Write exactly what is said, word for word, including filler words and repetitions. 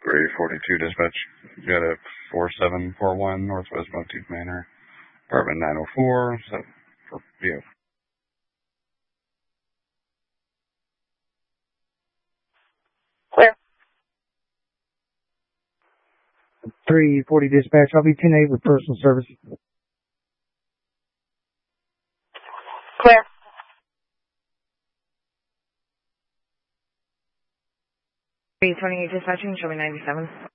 three forty-two dispatch. You got a four seven four one Northwest Motif Manor, apartment nine oh four, so for you. Clear. three forty dispatch. I'll be ten eight with personal service. Clear. three twenty-eight dispatching, show me ninety-seven.